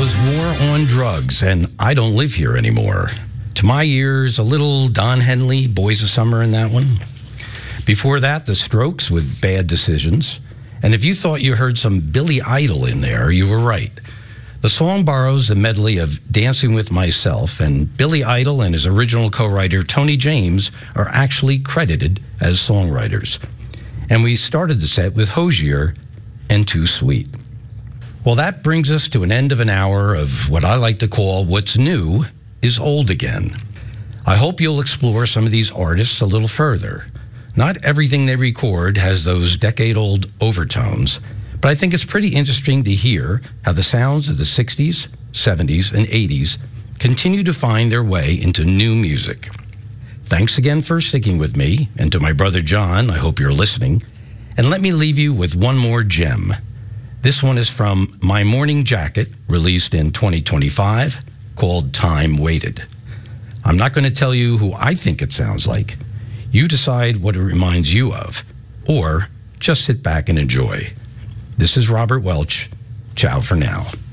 was War on Drugs, and I Don't Live Here Anymore. To my ears, a little Don Henley, Boys of Summer in that one. Before that, The Strokes with Bad Decisions. And if you thought you heard some Billy Idol in there, you were right. The song borrows a medley of Dancing with Myself, and Billy Idol and his original co-writer Tony James are actually credited as songwriters. And we started the set with Hozier and Too Sweet. Well, that brings us to an end of an hour of what I like to call What's New is Old Again. I hope you'll explore some of these artists a little further. Not everything they record has those decade-old overtones, but I think it's pretty interesting to hear how the sounds of the 60s, 70s, and 80s continue to find their way into new music. Thanks again for sticking with me, and to my brother John, I hope you're listening. And let me leave you with one more gem. This one is from My Morning Jacket, released in 2025, called Time Waited. I'm not going to tell you who I think it sounds like. You decide what it reminds you of, or just sit back and enjoy. This is Robert Welch. Ciao for now.